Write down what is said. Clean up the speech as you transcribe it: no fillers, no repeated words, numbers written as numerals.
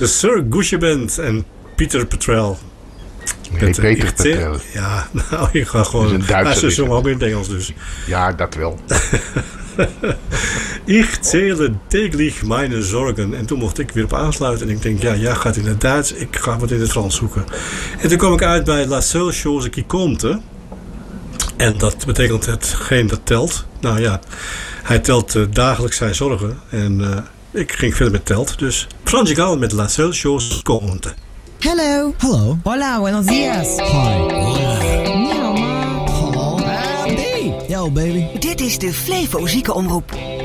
De Sir Guusje Band en Peter Petrel. Nee, Peter Petrel. Ja, nou, ik ga gewoon... Hij is zo ook in het Engels dus. Ja, dat wel. Ik zähle täglich meine Sorgen. En toen mocht ik weer op aansluiten. En ik denk, ja, jij gaat in het Duits. Ik ga wat in het Frans zoeken. En toen kwam ik uit bij La seule chose qui compte. En dat betekent hetgeen dat telt. Nou ja, hij telt dagelijks zijn zorgen. En ik ging verder met telt. Dus Frans met La seule chose qui compte. Hello. Hello. Hola, buenos días. Hi. Hola. Ni hao ma. Hello. Yo, baby. Dit is de Flevo Ziekenomroep.